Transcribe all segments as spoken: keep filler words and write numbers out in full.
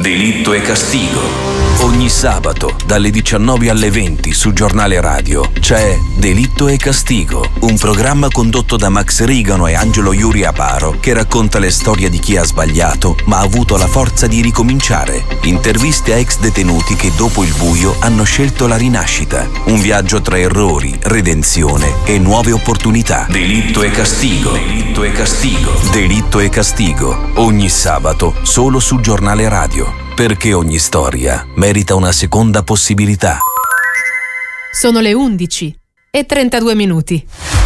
Delitto e Castigo. Ogni sabato dalle diciannove alle venti su Giornale Radio c'è Delitto e Castigo, un programma condotto da Max Rigano e Angelo Iuri Aparo che racconta le storie di chi ha sbagliato ma ha avuto la forza di ricominciare. Interviste a ex detenuti che dopo il buio hanno scelto la rinascita. Un viaggio tra errori, redenzione e nuove opportunità. Delitto e Castigo. Delitto e Castigo. Delitto e Castigo. Ogni sabato solo su Giornale Radio. Perché ogni storia merita una seconda possibilità. Sono le undici e trentadue minuti.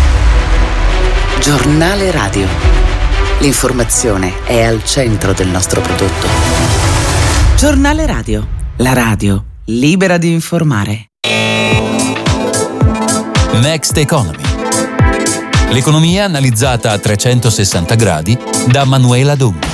Giornale Radio. L'informazione è al centro del nostro prodotto. Giornale Radio. La radio libera di informare. Next Economy. L'economia analizzata a trecentosessanta gradi da Manuela Donghi.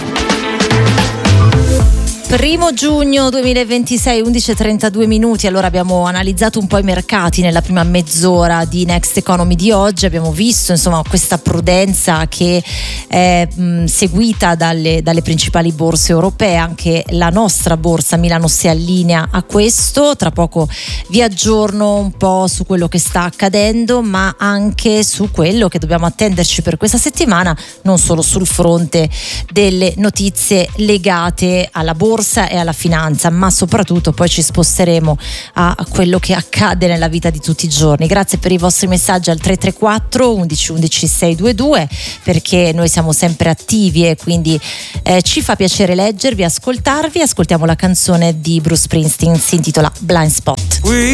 Primo giugno duemilaventisei, undici e trentadue minuti. Allora abbiamo analizzato un po' i mercati nella prima mezz'ora di Next Economy di oggi. Abbiamo visto insomma questa prudenza che è mh, seguita dalle, dalle principali borse europee. Anche la nostra borsa Milano si allinea a questo. Tra poco vi aggiorno un po' su quello che sta accadendo, ma anche su quello che dobbiamo attenderci per questa settimana, non solo sul fronte delle notizie legate alla borsa e alla finanza, ma soprattutto poi ci sposteremo a quello che accade nella vita di tutti i giorni. Grazie per i vostri messaggi al tre tre quattro undici undici seicentoventidue, perché noi siamo sempre attivi e quindi eh, ci fa piacere leggervi, ascoltarvi. Ascoltiamo la canzone di Bruce Springsteen, si intitola Blind Spot. We